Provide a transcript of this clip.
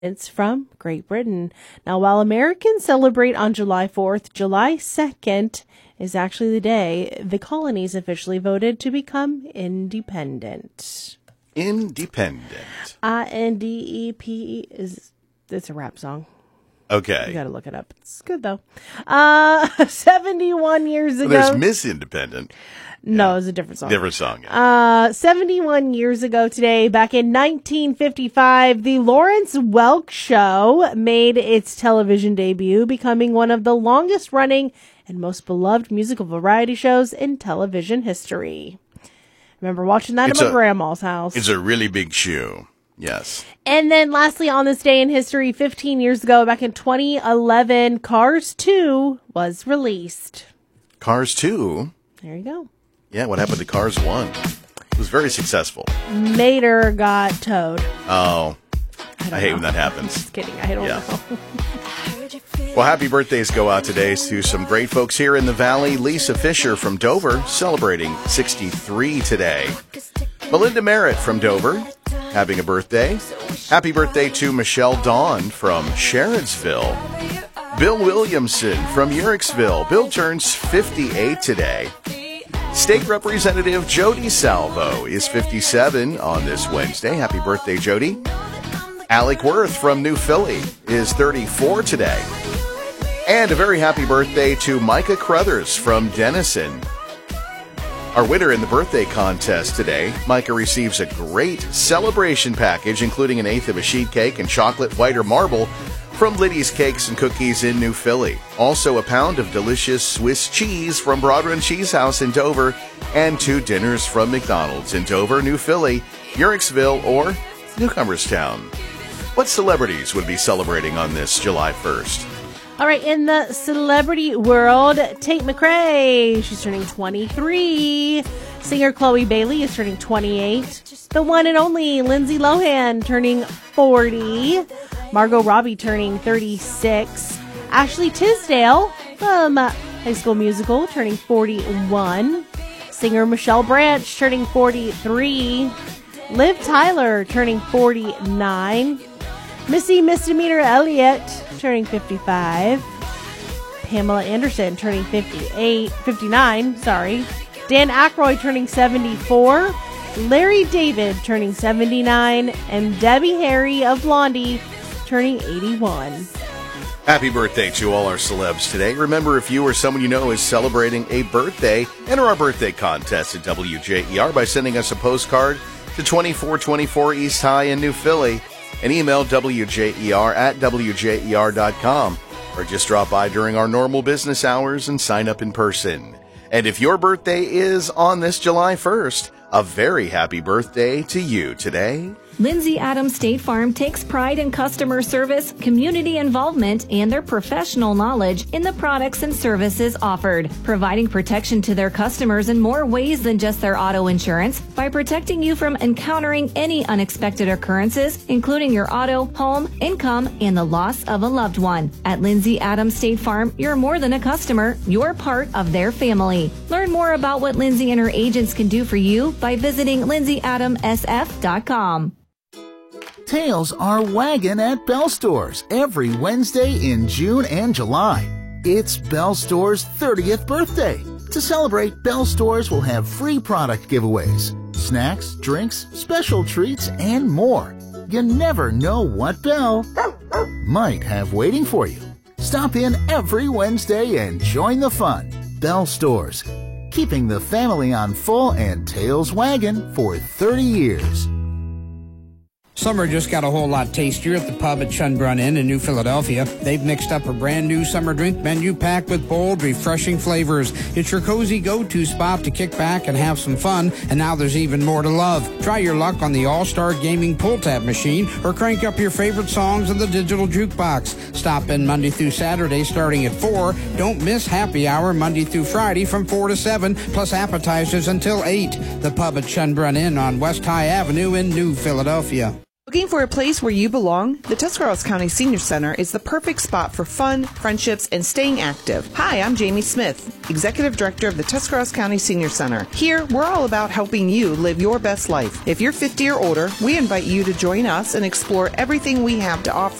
It's from Great Britain. Now, while Americans celebrate on July 4th, July 2nd is actually the day the colonies officially voted to become independent. Independent. INDEP it's a rap song. Okay. You got to look it up. It's good, though. 71 years ago. There's Miss Independent. No, it's a different song. Different song, yeah. 71 years ago today, back in 1955, the Lawrence Welk Show made its television debut, becoming one of the longest-running and most beloved musical variety shows in television history. Remember watching that at my grandma's house. It's a really big show. Yes. And then lastly, on this day in history, 15 years ago, back in 2011, Cars 2 was released. Cars 2? There you go. Yeah, what happened to Cars 1? It was very successful. Mater got towed. Oh, I hate when that happens. Just kidding. I don't know. Well, happy birthdays go out today to some great folks here in the Valley. Lisa Fisher from Dover, celebrating 63 today. Melinda Merritt from Dover, having a birthday. Happy birthday to Michelle Dawn from Sherrodsville. Bill Williamson from Uricksville. Bill turns 58 today. State Representative Jody Salvo is 57 on this Wednesday. Happy birthday, Jody. Alec Worth from New Philly is 34 today. And a very happy birthday to Micah Crothers from Denison. Our winner in the birthday contest today, Micah receives a great celebration package, including an eighth of a sheet cake and chocolate white or marble from Liddy's Cakes and Cookies in New Philly. Also a pound of delicious Swiss cheese from Broadrun Cheese House in Dover, and 2 dinners from McDonald's in Dover, New Philly, Uricksville, or Newcomerstown. What celebrities would be celebrating on this July 1st? All right, in the celebrity world, Tate McRae, she's turning 23. Singer Chloe Bailey is turning 28. The one and only Lindsay Lohan turning 40. Margot Robbie turning 36. Ashley Tisdale from High School Musical turning 41. Singer Michelle Branch turning 43. Liv Tyler turning 49. Missy Misdemeanor Elliott turning 55. Pamela Anderson turning 59. Dan Aykroyd turning 74. Larry David turning 79. And Debbie Harry of Blondie turning 81. Happy birthday to all our celebs today. Remember, if you or someone you know is celebrating a birthday, enter our birthday contest at WJER by sending us a postcard to 2424 East High in New Philly and email WJER@WJER.com, or just drop by during our normal business hours and sign up in person. And if your birthday is on this July 1st, a very happy birthday to you today. Lindsay Adams State Farm takes pride in customer service, community involvement, and their professional knowledge in the products and services offered, providing protection to their customers in more ways than just their auto insurance by protecting you from encountering any unexpected occurrences, including your auto, home, income, and the loss of a loved one. At Lindsay Adams State Farm, you're more than a customer, you're part of their family. Learn more about what Lindsay and her agents can do for you by visiting lindsayadamsf.com. Tails are wagging at Bell Stores every Wednesday in June and July. It's Bell Stores' 30th birthday. To celebrate, Bell Stores will have free product giveaways, snacks, drinks, special treats, and more. You never know what Bell might have waiting for you. Stop in every Wednesday and join the fun. Bell Stores, keeping the family on full and tails wagging for 30 years. Summer just got a whole lot tastier at the pub at Schönbrunn Inn in New Philadelphia. They've mixed up a brand new summer drink menu packed with bold, refreshing flavors. It's your cozy go-to spot to kick back and have some fun, and now there's even more to love. Try your luck on the All-Star Gaming pull-tab machine or crank up your favorite songs on the digital jukebox. Stop in Monday through Saturday starting at 4. Don't miss happy hour Monday through Friday from 4 to 7, plus appetizers until 8. The pub at Schönbrunn Inn on West High Avenue in New Philadelphia. Looking for a place where you belong? The Tuscarawas County Senior Center is the perfect spot for fun, friendships, and staying active. Hi, I'm Jamie Smith, Executive Director of the Tuscarawas County Senior Center. Here, we're all about helping you live your best life. If you're 50 or older, we invite you to join us and explore everything we have to offer